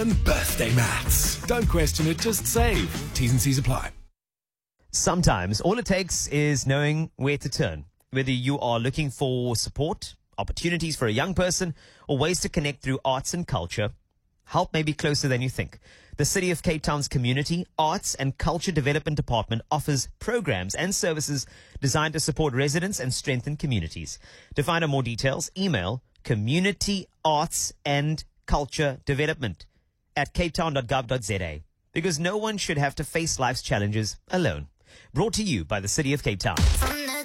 And birthday maths. Don't question it, just save. T's and C's apply. Sometimes all it takes is knowing where to turn. Whether you are looking for support, opportunities for a young person, or ways to connect through arts and culture, help may be closer than you think. The City of Cape Town's Community, Arts and Culture Development Department offers programs and services designed to support residents and strengthen communities. To find out more details, email Community Arts and Culture Development at capetown.gov.za, because no one should have to face life's challenges alone. Brought to you by the City of Cape Town.